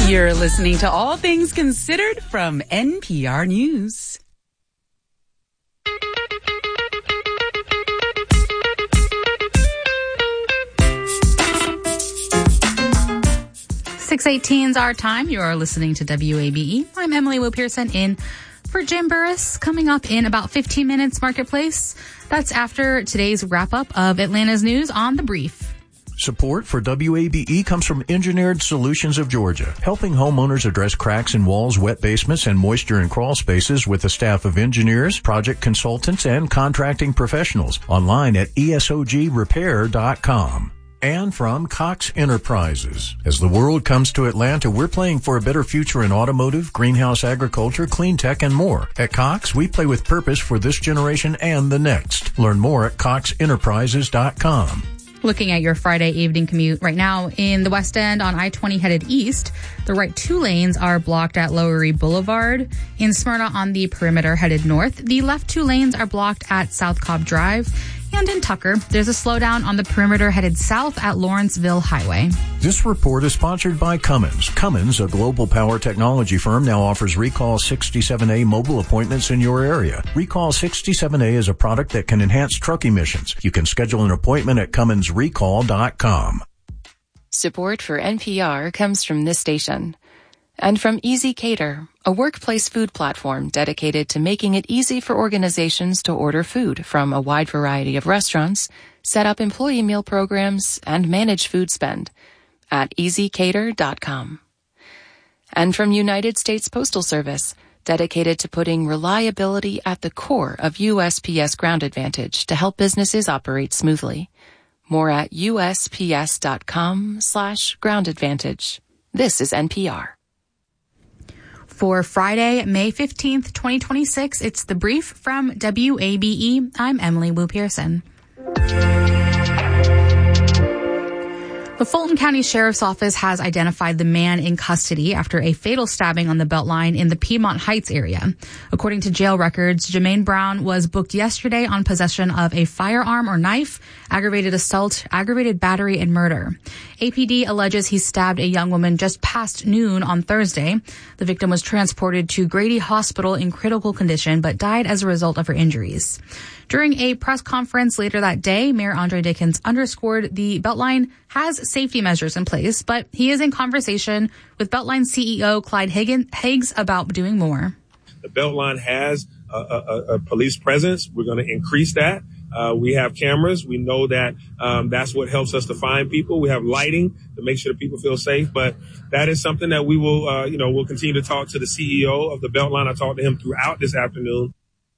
You're listening to All Things Considered from NPR News. .618's our time. You are listening to WABE. I'm Emily Wu Pearson in for Jim Burris. Coming up in about 15 minutes, Marketplace. That's after today's wrap-up of Atlanta's news on The Brief. Support for WABE comes from Engineered Solutions of Georgia, helping homeowners address cracks in walls, wet basements, and moisture in crawl spaces with a staff of engineers, project consultants, and contracting professionals. Online at esogrepair.com. And from Cox Enterprises. As the world comes to Atlanta, we're playing for a better future in automotive, greenhouse agriculture, clean tech, and more. At Cox, we play with purpose for this generation and the next. Learn more at coxenterprises.com. Looking at your Friday evening commute right now in the West End on I-20 headed east, the right two lanes are blocked at Lower East Boulevard. In Smyrna on the perimeter headed north, the left two lanes are blocked at South Cobb Drive. And in Tucker, there's a slowdown on the perimeter headed south at Lawrenceville Highway. This report is sponsored by Cummins. Cummins, a global power technology firm, now offers Recall 67A mobile appointments in your area. Recall 67A is a product that can enhance truck emissions. You can schedule an appointment at CumminsRecall.com. Support for NPR comes from this station. And from Easy Cater, a workplace food platform dedicated to making it easy for organizations to order food from a wide variety of restaurants, set up employee meal programs, and manage food spend at easycater.com. And from United States Postal Service, dedicated to putting reliability at the core of USPS Ground Advantage to help businesses operate smoothly. More at usps.com/Ground Advantage. This is NPR. For Friday, May 15th, 2026, it's The Brief from WABE. I'm Emily Wu Pearson. The Fulton County Sheriff's Office has identified the man in custody after a fatal stabbing on the Beltline in the Piedmont Heights area. According to jail records, Jermaine Brown was booked yesterday on possession of a firearm or knife, aggravated assault, aggravated battery, and murder. APD alleges he stabbed a young woman just past noon on Thursday. The victim was transported to Grady Hospital in critical condition, but died as a result of her injuries. During a press conference later that day, Mayor Andre Dickens underscored the Beltline has safety measures in place, but he is in conversation with Beltline CEO Clyde Higgs about doing more. The Beltline has a police presence. We're going to increase that. We have cameras. We know that that's what helps us to find people. We have lighting to make sure that people feel safe. But that is something that we will, we'll continue to talk to the CEO of the Beltline. I talked to him throughout this afternoon.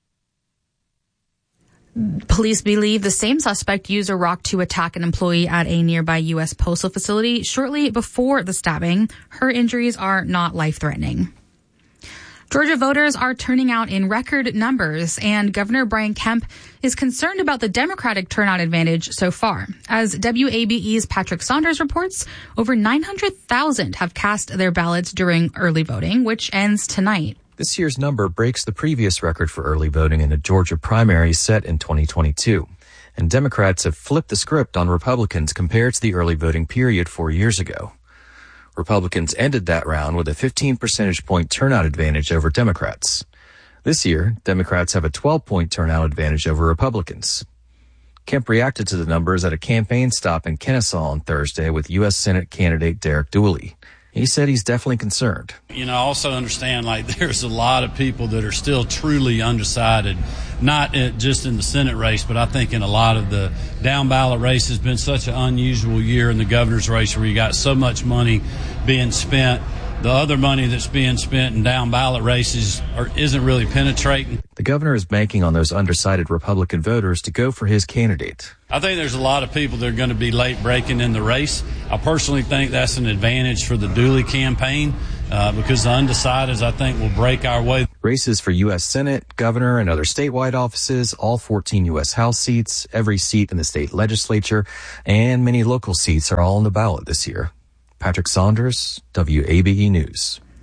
Police believe the same suspect used a rock to attack an employee at a nearby U.S. postal facility shortly before the stabbing. Her injuries are not life-threatening. Georgia voters are turning out in record numbers, and Governor Brian Kemp is concerned about the Democratic turnout advantage so far. As WABE's Patrick Saunders reports, over 900,000 have cast their ballots during early voting, which ends tonight. This year's number breaks the previous record for early voting in a Georgia primary set in 2022. And Democrats have flipped the script on Republicans compared to the early voting period 4 years ago. Republicans ended that round with a 15 percentage point turnout advantage over Democrats. This year, Democrats have a 12-point turnout advantage over Republicans. Kemp reacted to the numbers at a campaign stop in Kennesaw on Thursday with U.S. Senate candidate Derek Dooley. He said he's definitely concerned. I also understand, there's a lot of people that are still truly undecided, not just in the Senate race, but I think in a lot of the down-ballot races. It's been such an unusual year in the governor's race where you got so much money being spent. The other money that's being spent in down-ballot races isn't really penetrating. The governor is banking on those undecided Republican voters to go for his candidate. I think there's a lot of people that are going to be late breaking in the race. I personally think that's an advantage for the Dooley campaign because the undecideds, I think, will break our way. Races for U.S. Senate, governor, and other statewide offices, all 14 U.S. House seats, every seat in the state legislature, and many local seats are all on the ballot this year. Patrick Saunders, WABE News.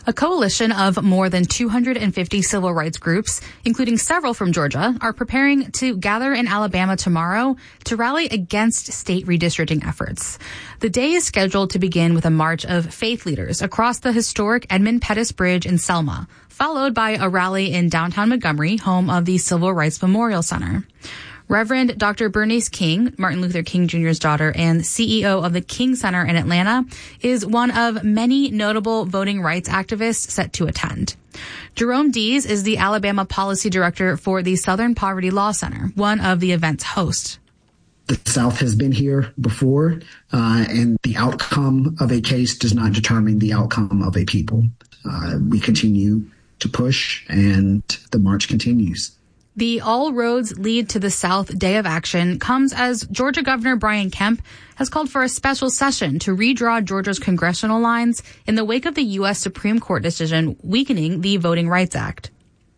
A coalition of more than 250 civil rights groups, including several from Georgia, are preparing to gather in Alabama tomorrow to rally against state redistricting efforts. The day is scheduled to begin with a march of faith leaders across the historic Edmund Pettus Bridge in Selma, followed by a rally in downtown Montgomery, home of the Civil Rights Memorial Center. Reverend Dr. Bernice King, Martin Luther King Jr.'s daughter and CEO of the King Center in Atlanta, is one of many notable voting rights activists set to attend. Jerome Dees is the Alabama Policy Director for the Southern Poverty Law Center, one of the event's hosts. The South has been here before, and the outcome of a case does not determine the outcome of a people. We continue to push, and the march continues. The All Roads Lead to the South Day of Action comes as Georgia Governor Brian Kemp has called for a special session to redraw Georgia's congressional lines in the wake of the U.S. Supreme Court decision weakening the Voting Rights Act.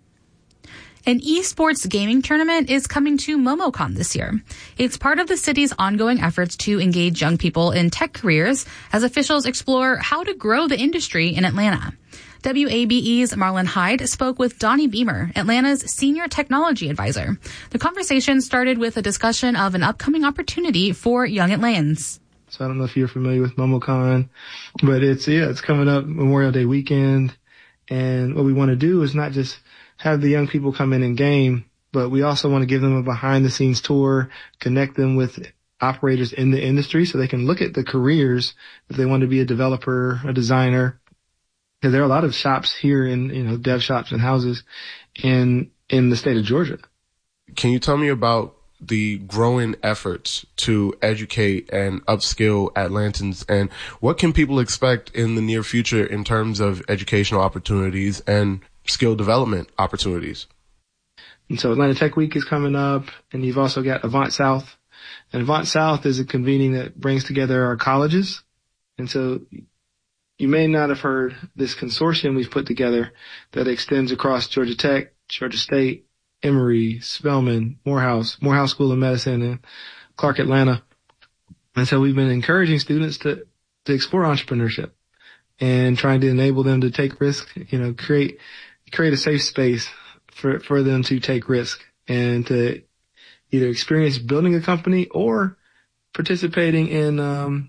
An esports gaming tournament is coming to MomoCon this year. It's part of the city's ongoing efforts to engage young people in tech careers as officials explore how to grow the industry in Atlanta. WABE's Marlon Hyde spoke with Donnie Beamer, Atlanta's senior technology advisor. The conversation started with a discussion of an upcoming opportunity for young Atlantans. So I don't know if you're familiar with MomoCon, but it's coming up Memorial Day weekend. And what we want to do is not just have the young people come in and game, but we also want to give them a behind the scenes tour, connect them with operators in the industry so they can look at the careers if they want to be a developer, a designer. Because there are a lot of shops here in, dev shops and houses in the state of Georgia. Can you tell me about the growing efforts to educate and upskill Atlantans, and what can people expect in the near future in terms of educational opportunities and skill development opportunities? And so Atlanta Tech Week is coming up, and you've also got Avant South. And Avant South is a convening that brings together our colleges. And so you may not have heard this consortium we've put together that extends across Georgia Tech, Georgia State, Emory, Spelman, Morehouse School of Medicine, and Clark Atlanta. And so we've been encouraging students to explore entrepreneurship and trying to enable them to take risk, create a safe space for them to take risk and to either experience building a company or participating in, an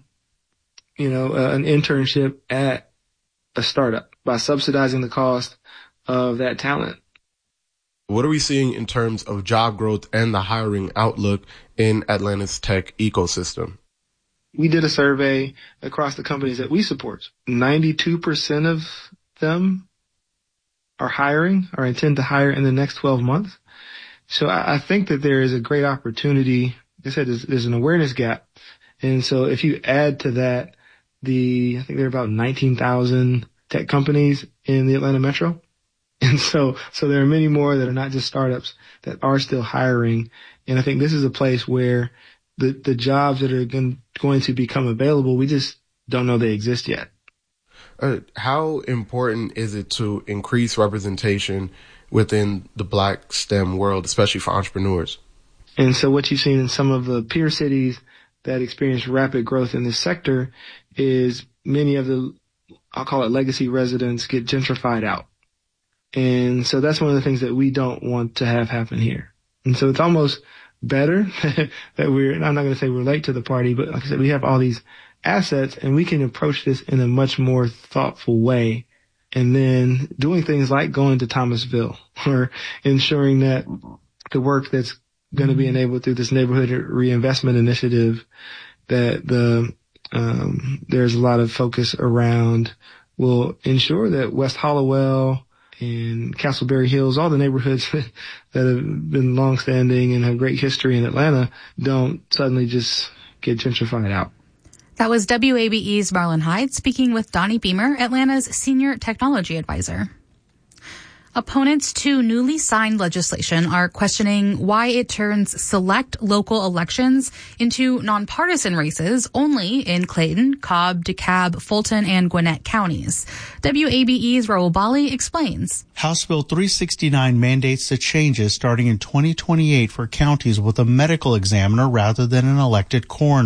internship at a startup by subsidizing the cost of that talent. What are we seeing in terms of job growth and the hiring outlook in Atlanta's tech ecosystem? We did a survey across the companies that we support. 92% of them are hiring or intend to hire in the next 12 months. So I think that there is a great opportunity. Like I said, there's an awareness gap. And so if you add to that, I think there are about 19,000 tech companies in the Atlanta metro. And so there are many more that are not just startups that are still hiring. And I think this is a place where the jobs that are going to become available, we just don't know they exist yet. How important is it to increase representation within the Black STEM world, especially for entrepreneurs? And so what you've seen in some of the peer cities that experience rapid growth in this sector is many of the, I'll call it legacy residents, get gentrified out. And so that's one of the things that we don't want to have happen here. And so it's almost better that I'm not going to say we're late to the party, but like I said, we have all these assets and we can approach this in a much more thoughtful way. And then doing things like going to Thomasville or ensuring that the work that's going to be enabled through this neighborhood reinvestment initiative that there's a lot of focus around will ensure that West Hollowell and Castleberry Hills, all the neighborhoods that have been longstanding and have great history in Atlanta, don't suddenly just get gentrified out. That was WABE's Marlon Hyde speaking with Donnie Beamer, Atlanta's senior technology advisor. Opponents to newly signed legislation are questioning why it turns select local elections into nonpartisan races only in Clayton, Cobb, DeKalb, Fulton, and Gwinnett counties. WABE's Raul Bali explains. House Bill 369 mandates the changes starting in 2028 for counties with a medical examiner rather than an elected coroner.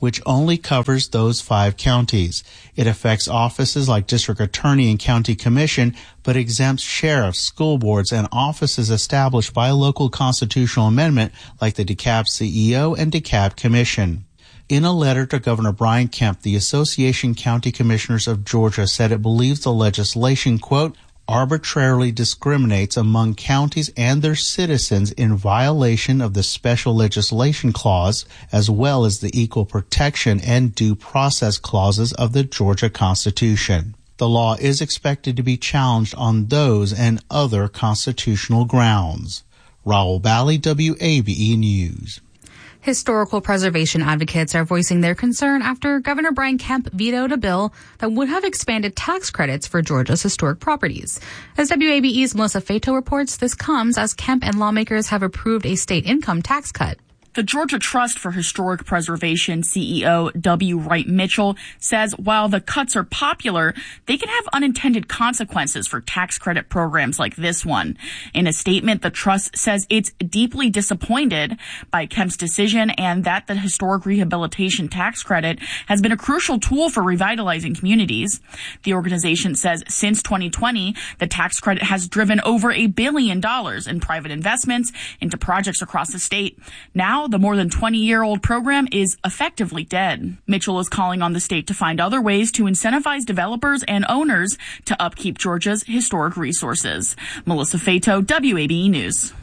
which only covers those 5 counties. It affects offices like district attorney and county commission, but exempts sheriffs, school boards, and offices established by a local constitutional amendment like the DeKalb CEO and DeKalb Commission. In a letter to Governor Brian Kemp, the Association County Commissioners of Georgia said it believes the legislation, quote, arbitrarily discriminates among counties and their citizens in violation of the Special Legislation Clause, as well as the Equal Protection and Due Process Clauses of the Georgia Constitution. The law is expected to be challenged on those and other constitutional grounds. Raul Bali, WABE News. Historical preservation advocates are voicing their concern after Governor Brian Kemp vetoed a bill that would have expanded tax credits for Georgia's historic properties. As WABE's Melissa Fato reports, this comes as Kemp and lawmakers have approved a state income tax cut. The Georgia Trust for Historic Preservation CEO W. Wright Mitchell says while the cuts are popular, they can have unintended consequences for tax credit programs like this one. In a statement, the trust says it's deeply disappointed by Kemp's decision and that the historic rehabilitation tax credit has been a crucial tool for revitalizing communities. The organization says since 2020, the tax credit has driven over $1 billion in private investments into projects across the state. Now, the more than 20-year-old program is effectively dead. Mitchell is calling on the state to find other ways to incentivize developers and owners to upkeep Georgia's historic resources. Melissa Fato, WABE News.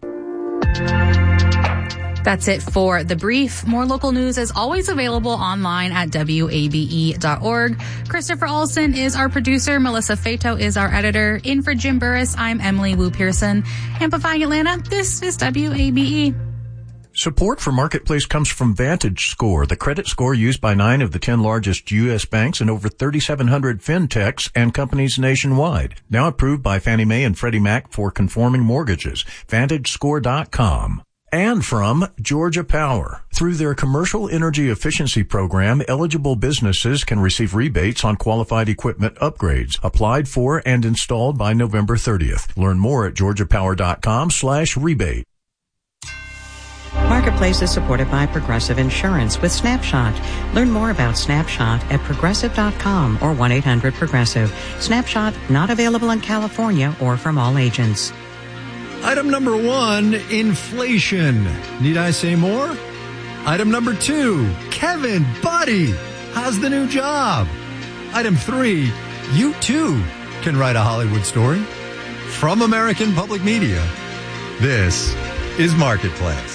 That's it for The Brief. More local news is always available online at WABE.org. Christopher Olson is our producer. Melissa Fato is our editor. In for Jim Burris, I'm Emily Wu Pearson. Amplifying Atlanta, this is WABE. Support for Marketplace comes from VantageScore, the credit score used by 9 of the 10 largest U.S. banks and over 3,700 fintechs and companies nationwide. Now approved by Fannie Mae and Freddie Mac for conforming mortgages. VantageScore.com. And from Georgia Power. Through their commercial energy efficiency program, eligible businesses can receive rebates on qualified equipment upgrades, applied for and installed by November 30th. Learn more at georgiapower.com/rebate. Marketplace is supported by Progressive Insurance with Snapshot. Learn more about Snapshot at progressive.com or 1-800-PROGRESSIVE. Snapshot not available in California or from all agents. Item number 1, inflation. Need I say more? Item number 2, Kevin, buddy, how's the new job? Item 3, you too can write a Hollywood story. From American Public Media, this is Marketplace.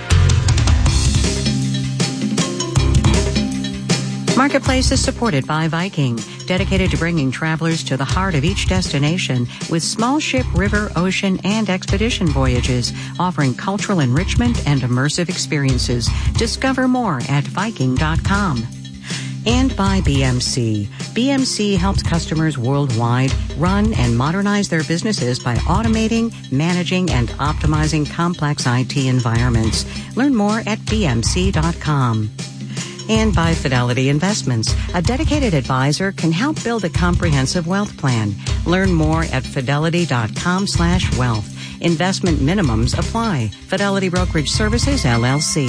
Marketplace is supported by Viking, dedicated to bringing travelers to the heart of each destination with small ship, river, ocean, and expedition voyages, offering cultural enrichment and immersive experiences. Discover more at Viking.com. And by BMC. BMC helps customers worldwide run and modernize their businesses by automating, managing, and optimizing complex IT environments. Learn more at BMC.com. And by Fidelity Investments. A dedicated advisor can help build a comprehensive wealth plan. Learn more at fidelity.com/wealth. Investment minimums apply. Fidelity Brokerage Services, LLC.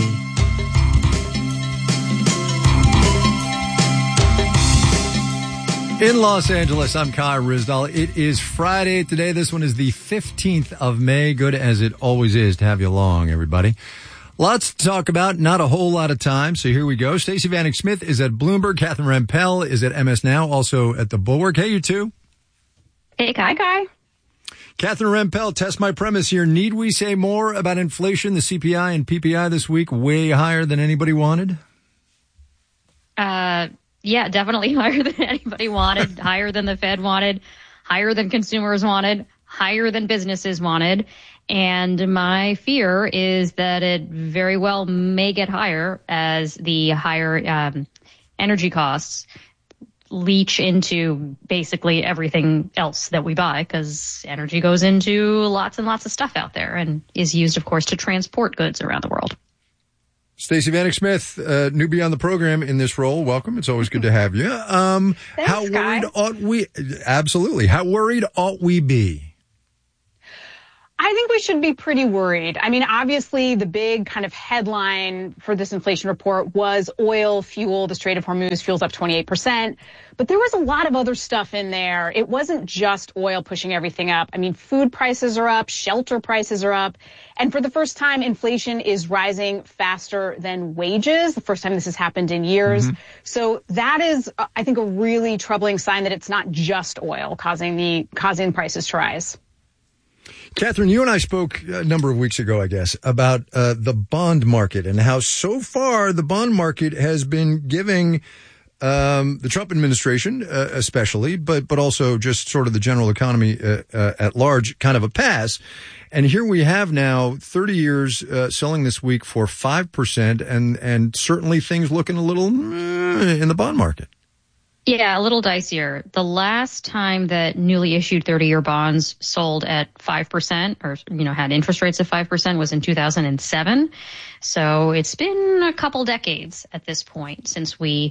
In Los Angeles, I'm Kai Ryssdal. It is Friday today. This one is the 15th of May. Good as it always is to have you along, everybody. Lots to talk about, not a whole lot of time, so here we go. Stacey Vanek Smith is at Bloomberg. Catherine Rampell is at MS Now, also at the Bulwark. Hey, you two. Hey, Kai. Catherine Rampell, test my premise here. Need we say more about inflation? The CPI and PPI this week way higher than anybody wanted? Yeah, definitely higher than anybody wanted, higher than the Fed wanted, higher than consumers wanted, higher than businesses wanted. And my fear is that it very well may get higher as the higher energy costs leach into basically everything else that we buy, because energy goes into lots and lots of stuff out there and is used, of course, to transport goods around the world. Stacey Vanek Smith, newbie on the program in this role. Welcome. It's always good to have you. Thanks, how worried ought we? Absolutely. How worried ought we be? I think we should be pretty worried. I mean, obviously, the big kind of headline for this inflation report was oil, fuel, the Strait of Hormuz fuel's up 28%. But there was a lot of other stuff in there. It wasn't just oil pushing everything up. I mean, food prices are up, shelter prices are up. And for the first time, inflation is rising faster than wages, the first time this has happened in years. Mm-hmm. So that is, I think, a really troubling sign that it's not just oil causing prices to rise. Catherine, you and I spoke a number of weeks ago, I guess, about the bond market and how so far the bond market has been giving the Trump administration especially, but also just sort of the general economy at large kind of a pass. And here we have now 30 years selling this week for 5% and certainly things looking a little in the bond market. Yeah, a little dicier. The last time that newly issued 30-year bonds sold at 5% or, had interest rates of 5% was in 2007. So it's been a couple decades at this point since we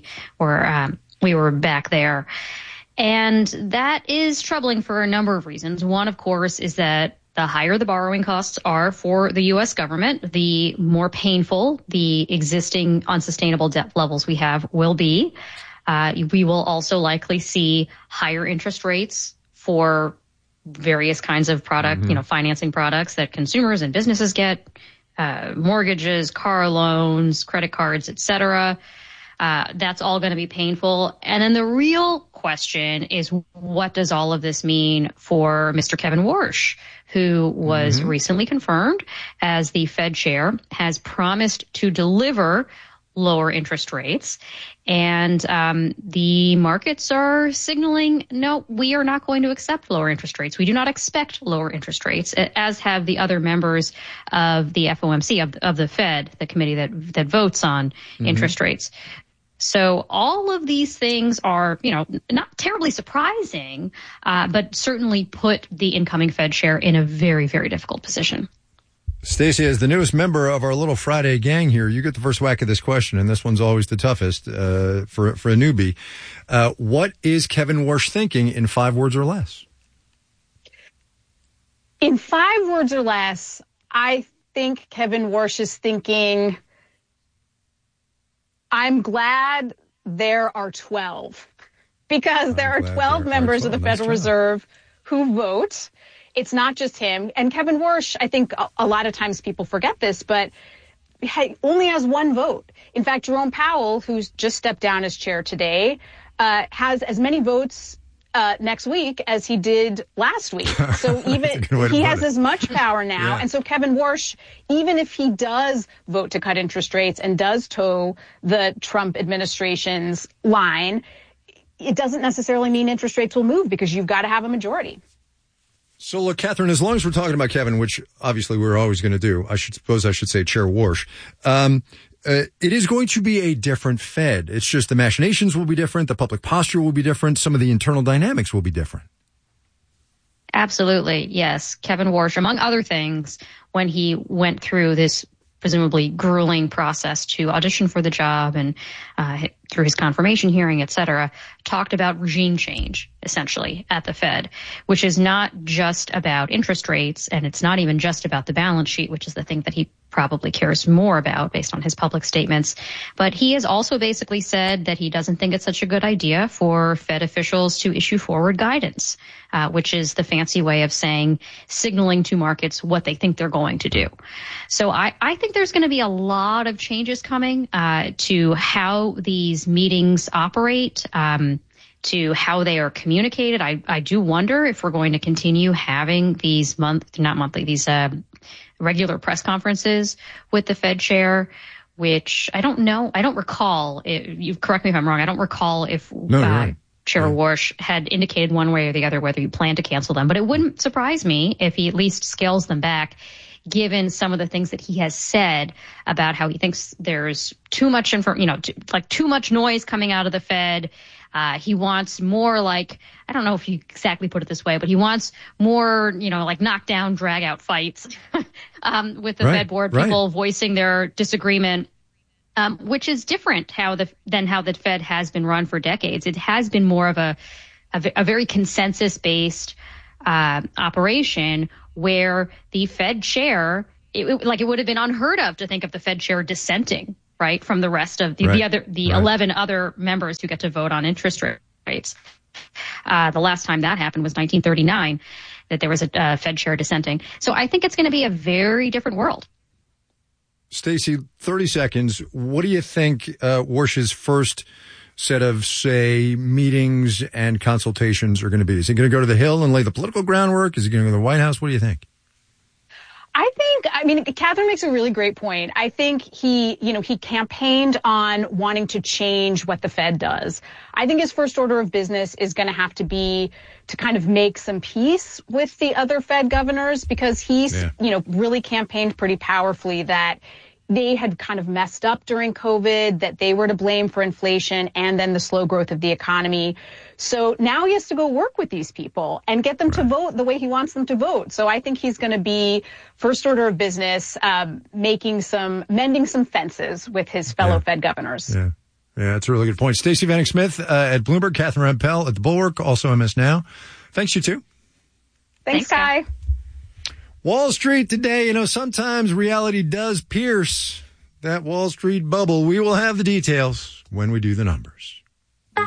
were back there. And that is troubling for a number of reasons. One, of course, is that the higher the borrowing costs are for the U.S. government, the more painful the existing unsustainable debt levels we have will be. We will also likely see higher interest rates for various kinds of product, financing products that consumers and businesses get, mortgages, car loans, credit cards, et cetera. That's all going to be painful. And then the real question is, what does all of this mean for Mr. Kevin Warsh, who was recently confirmed as the Fed chair, has promised to deliver lower interest rates. And the markets are signaling, no, we are not going to accept lower interest rates. We do not expect lower interest rates, as have the other members of the FOMC, of the Fed, the committee that votes on interest rates. So all of these things are, not terribly surprising, but certainly put the incoming Fed chair in a very, very difficult position. Stacey, as the newest member of our little Friday gang here, you get the first whack at this question, and this one's always the toughest for a newbie. What is Kevin Warsh thinking in 5 words or less? In 5 words or less, I think Kevin Warsh is thinking, I'm glad there are 12, because there are 12 members of the Federal Reserve who vote. It's not just him. And Kevin Warsh, I think a lot of times people forget this, but only has one vote. In fact, Jerome Powell, who's just stepped down as chair today, has as many votes next week as he did last week. So even he has as much power now. Yeah. And so Kevin Warsh, even if he does vote to cut interest rates and does toe the Trump administration's line, it doesn't necessarily mean interest rates will move, because you've got to have a majority. So look, Catherine, as long as we're talking about Kevin, which obviously we're always going to do, I should say Chair Warsh, it is going to be a different Fed. It's just the machinations will be different. The public posture will be different. Some of the internal dynamics will be different. Absolutely. Yes. Kevin Warsh, among other things, when he went through this presumably grueling process to audition for the job and through his confirmation hearing, et cetera, talked about regime change, essentially, at the Fed, which is not just about interest rates, and it's not even just about the balance sheet, which is the thing that he probably cares more about based on his public statements. But he has also basically said that he doesn't think it's such a good idea for Fed officials to issue forward guidance, which is the fancy way of saying, signaling to markets what they think they're going to do. So I think there's going to be a lot of changes coming to how these meetings operate, to how they are communicated. I do wonder if we're going to continue having these regular press conferences with the Fed chair, which I don't know. I don't recall. You correct me if I'm wrong. I don't recall if Chair Warsh had indicated one way or the other whether he planned to cancel them. But it wouldn't surprise me if he at least scales them back, given some of the things that he has said about how he thinks there's too much too much noise coming out of the Fed. He wants more I don't know if you exactly put it this way, but he wants more, knockdown, drag out fights with the Fed board, people voicing their disagreement, which is different than how the Fed has been run for decades. It has been more of a very consensus based operation where the Fed chair, it would have been unheard of to think of the Fed chair dissenting, right, from the rest of the 11 other members who get to vote on interest rates. The last time that happened was 1939, that there was a Fed chair dissenting. So I think it's going to be a very different world. Stacey, 30 seconds. What do you think Warsh's first set of, say, meetings and consultations are going to be? Is he going to go to the Hill and lay the political groundwork? Is he going to go to the White House? What do you think? Catherine makes a really great point. I think he campaigned on wanting to change what the Fed does. I think his first order of business is going to have to be to kind of make some peace with the other Fed governors, because he's, really campaigned pretty powerfully that they had kind of messed up during COVID, that they were to blame for inflation and then the slow growth of the economy. So now he has to go work with these people and get them to vote the way he wants them to vote. So I think he's going to be first order of business, mending some fences with his fellow Fed governors. Yeah, that's a really good point. Stacey Vanek Smith at Bloomberg, Catherine Rampell at The Bulwark, also MS Now. Thanks, you two. Thanks, Kai. Wall Street today, sometimes reality does pierce that Wall Street bubble. We will have the details when we do the numbers.